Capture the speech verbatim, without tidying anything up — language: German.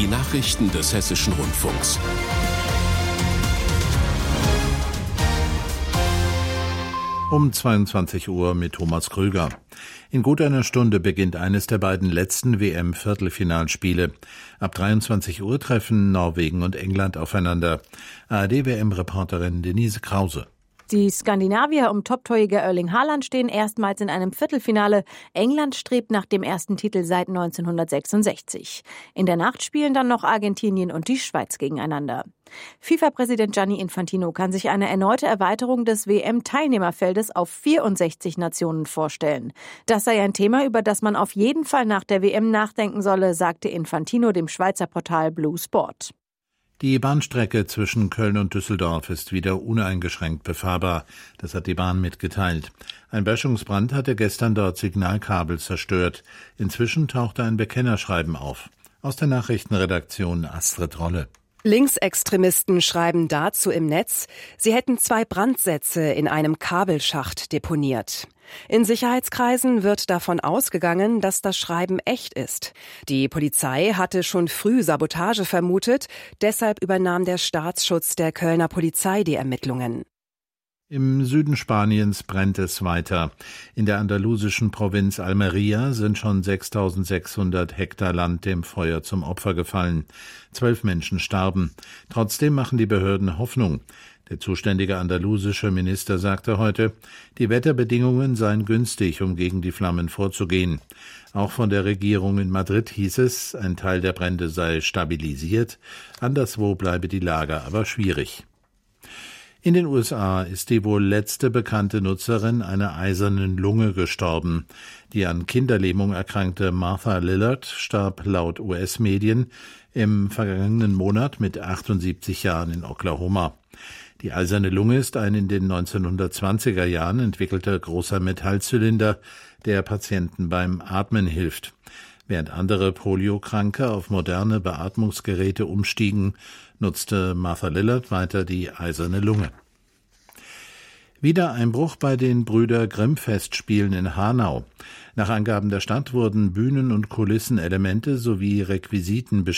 Die Nachrichten des Hessischen Rundfunks. Um zweiundzwanzig Uhr mit Thomas Krüger. In gut einer Stunde beginnt eines der beiden letzten W M-Viertelfinalspiele. Ab dreiundzwanzig Uhr treffen Norwegen und England aufeinander. A R D-W M-Reporterin Denise Krause. Die Skandinavier um Top-Torjäger Erling Haaland stehen erstmals in einem Viertelfinale. England strebt nach dem ersten Titel seit neunzehnhundertsechsundsechzig. In der Nacht spielen dann noch Argentinien und die Schweiz gegeneinander. FIFA-Präsident Gianni Infantino kann sich eine erneute Erweiterung des W M-Teilnehmerfeldes auf vierundsechzig Nationen vorstellen. Das sei ein Thema, über das man auf jeden Fall nach der W M nachdenken solle, sagte Infantino dem Schweizer Portal Blue Sport. Die Bahnstrecke zwischen Köln und Düsseldorf ist wieder uneingeschränkt befahrbar. Das hat die Bahn mitgeteilt. Ein Böschungsbrand hatte gestern dort Signalkabel zerstört. Inzwischen tauchte ein Bekennerschreiben auf. Aus der Nachrichtenredaktion Astrid Rolle. Linksextremisten schreiben dazu im Netz, sie hätten zwei Brandsätze in einem Kabelschacht deponiert. In Sicherheitskreisen wird davon ausgegangen, dass das Schreiben echt ist. Die Polizei hatte schon früh Sabotage vermutet, deshalb übernahm der Staatsschutz der Kölner Polizei die Ermittlungen. Im Süden Spaniens brennt es weiter. In der andalusischen Provinz Almería sind schon sechstausendsechshundert Hektar Land dem Feuer zum Opfer gefallen. Zwölf Menschen starben. Trotzdem machen die Behörden Hoffnung. Der zuständige andalusische Minister sagte heute, die Wetterbedingungen seien günstig, um gegen die Flammen vorzugehen. Auch von der Regierung in Madrid hieß es, ein Teil der Brände sei stabilisiert, anderswo bleibe die Lage aber schwierig. In den U S A ist die wohl letzte bekannte Nutzerin einer eisernen Lunge gestorben. Die an Kinderlähmung erkrankte Martha Lillard starb laut U S-Medien im vergangenen Monat mit achtundsiebzig Jahren in Oklahoma. Die eiserne Lunge ist ein in den neunzehnhundertzwanziger Jahren entwickelter großer Metallzylinder, der Patienten beim Atmen hilft. Während andere Poliokranke auf moderne Beatmungsgeräte umstiegen, nutzte Martha Lillard weiter die eiserne Lunge. Wieder Einbruch bei den Brüder Grimm-Festspielen in Hanau. Nach Angaben der Stadt wurden Bühnen- und Kulissenelemente sowie Requisiten beschädigt.